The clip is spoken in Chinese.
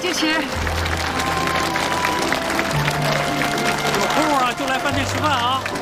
支持。 有空啊就来饭店吃饭啊。